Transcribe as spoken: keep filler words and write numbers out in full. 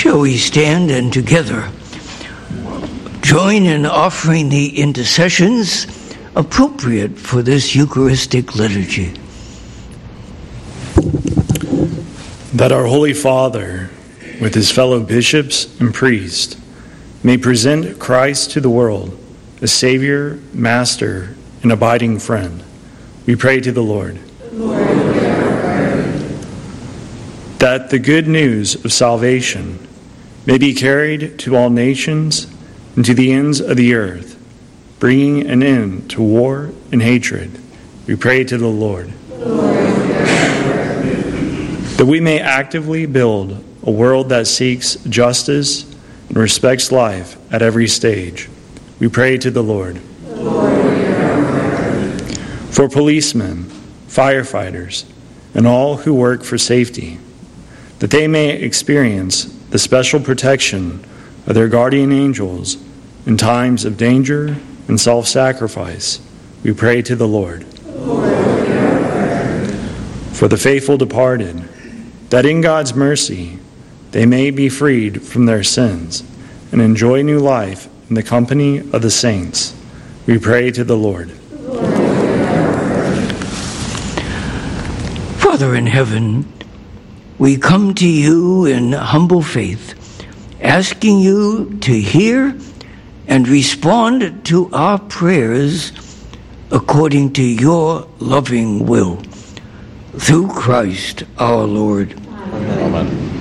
Shall we stand and together join in offering the intercessions appropriate for this Eucharistic liturgy? That our Holy Father, with his fellow bishops and priests, may present Christ to the world as Savior, Master, and abiding friend. We pray to the Lord. Lord, hear our prayer. That the good news of salvation may be carried to all nations and to the ends of the earth, bringing an end to war and hatred. We pray to the Lord. Lord, hear our prayer. That we may actively build a world that seeks justice and respects life at every stage. We pray to the Lord. Lord, hear our prayer. For policemen, firefighters, and all who work for safety, that they may experience the special protection of their guardian angels in times of danger and self-sacrifice. We pray to the Lord. Lord, hear our prayer. For the faithful departed, that in God's mercy they may be freed from their sins and enjoy new life in the company of the saints. We pray to the Lord. Lord, hear our prayer. Father in heaven, we come to you in humble faith, asking you to hear and respond to our prayers according to your loving will. Through Christ our Lord. Amen. Amen.